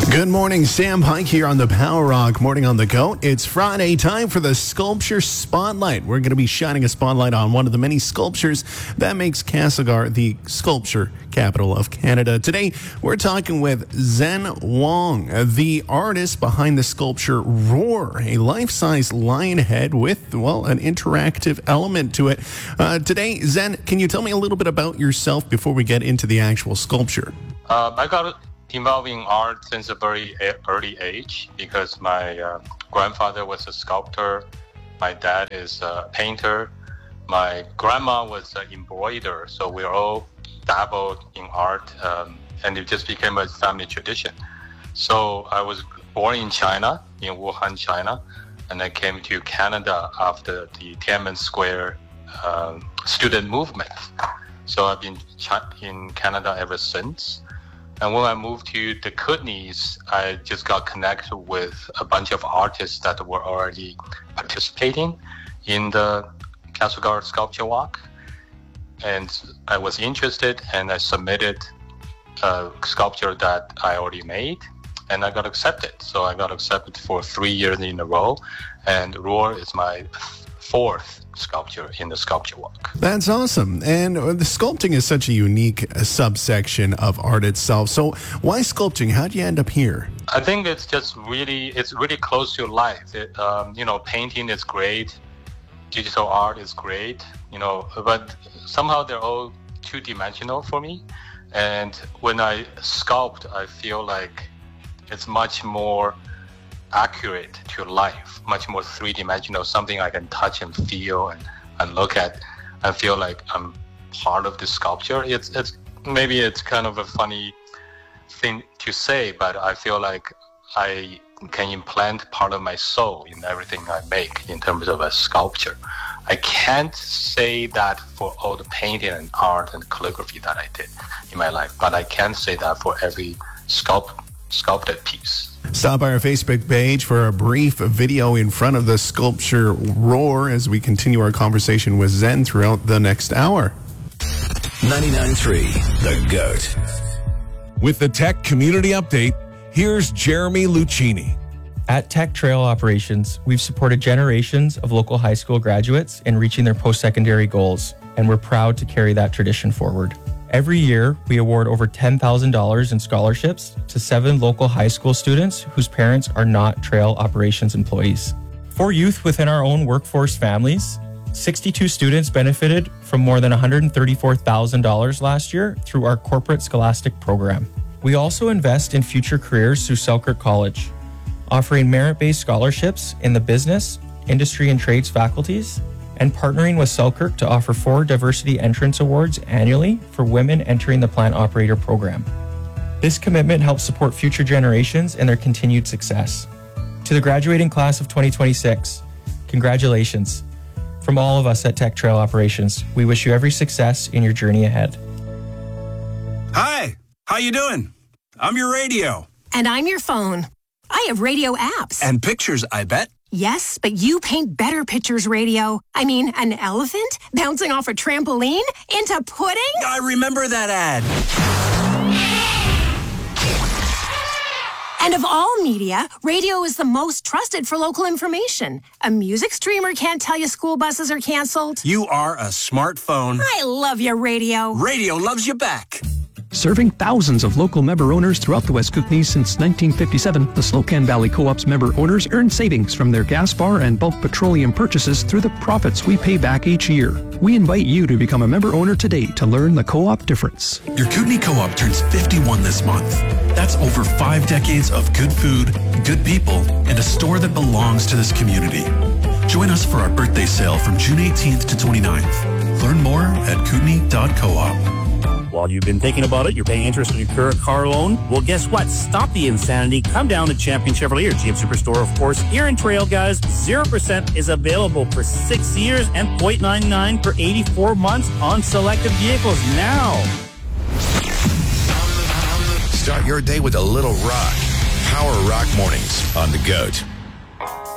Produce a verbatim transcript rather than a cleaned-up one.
Good morning, Sam Pike here on the Power Rock Morning on the Go. It's Friday, time for the Sculpture Spotlight. We're going to be shining a spotlight on one of the many sculptures that makes Castlegar the sculpture capital of Canada. Today, we're talking with Zhen Wong, the artist behind the sculpture Roar, a life-size lion head with, well, an interactive element to it. Uh, today, Zhen, can you tell me a little bit about yourself before we get into the actual sculpture? Uh, I got involved in art since a very early age because my uh, grandfather was a sculptor, my dad is a painter, my grandma was an embroiderer, so we all dabbled in art, um, and it just became a family tradition. So I was born in China, in Wuhan, China, and I came to Canada after the Tiananmen Square uh, student movement. So I've been in Canada ever since. And when I moved to the Kootenays, I just got connected with a bunch of artists that were already participating in the Castlegar Sculpture Walk. And I was interested, and I submitted a sculpture that I already made, and I got accepted. So I got accepted for three years in a row, and Roar is my fourth sculpture in the sculpture walk. That's awesome. And the sculpting is such a unique subsection of art itself. So why sculpting? How did you end up here? I think it's just really, it's really close to life. It, um, you know, painting is great. Digital art is great, you know, but somehow they're all two-dimensional for me. And when I sculpt, I feel like it's much more accurate to life, much more three-dimensional, something I can touch and feel and, and look at and feel like I'm part of the sculpture. It's it's maybe it's kind of a funny thing to say, but I feel like I can implant part of my soul in everything I make in terms of a sculpture. I can't say that for all the painting and art and calligraphy that I did in my life, but I can say that for every sculpt, sculpted piece. Stop by our Facebook page for a brief video in front of the sculpture Roar as we continue our conversation with Zhen throughout the next hour. ninety-nine point three The Goat. With the Tech Community Update, here's Jeremy Lucchini. At Tech Trail Operations, we've supported generations of local high school graduates in reaching their post-secondary goals, and we're proud to carry that tradition forward. Every year, we award over ten thousand dollars in scholarships to seven local high school students whose parents are not trail operations employees. For youth within our own workforce families, sixty-two students benefited from more than one hundred thirty-four thousand dollars last year through our corporate scholastic program. We also invest in future careers through Selkirk College, offering merit-based scholarships in the business, industry, and trades faculties, and partnering with Selkirk to offer four diversity entrance awards annually for women entering the plant operator program. This commitment helps support future generations and their continued success. To the graduating class of twenty twenty-six, congratulations. From all of us at Tech Trail Operations, we wish you every success in your journey ahead. Hi, how you doing? I'm your radio. And I'm your phone. I have radio apps. And pictures, I bet. Yes, but you paint better pictures, radio. I mean, an elephant bouncing off a trampoline into pudding? I remember that ad. And of all media, radio is the most trusted for local information. A music streamer can't tell you school buses are canceled. You are a smartphone. I love your radio. Radio loves you back. Serving thousands of local member owners throughout the West Kootenays since nineteen fifty-seven, the Slocan Valley Co-op's member owners earn savings from their gas bar and bulk petroleum purchases through the profits we pay back each year. We invite you to become a member owner today to learn the co-op difference. Your Kootenay Co-op turns fifty-one this month. That's over five decades of good food, good people, and a store that belongs to this community. Join us for our birthday sale from June eighteenth to twenty-ninth. Learn more at kootenay dot coop. While you've been thinking about it, you're paying interest on your current car loan. Well, guess what? Stop the insanity. Come down to Champion Chevrolet, your G M Superstore, of course. Here in Trail, guys, zero percent is available for six years and zero point nine nine for eighty-four months on selected vehicles now. Start your day with a little rock. Power Rock Mornings on The Goat.